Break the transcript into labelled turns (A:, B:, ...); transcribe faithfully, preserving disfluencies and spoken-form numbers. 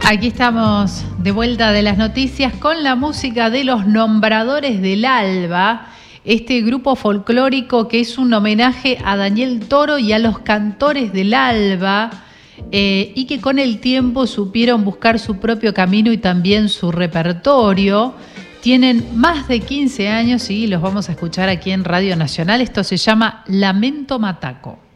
A: Aquí estamos de vuelta de las noticias con la música de los Nombradores del Alba, este grupo folclórico que es un homenaje a Daniel Toro y a los Cantores del Alba, eh, y que con el tiempo supieron buscar su propio camino y también su repertorio. Tienen más de quince años y los vamos a escuchar aquí en Radio Nacional. Esto se llama Lamento Mataco.